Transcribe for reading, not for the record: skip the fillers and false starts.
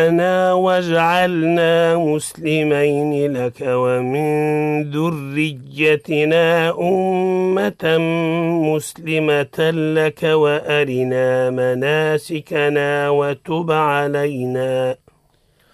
واجعلنا مسلمين لك ومن ذريتنا أمة مسلمة لك وأرنا مناسكنا وتب علينا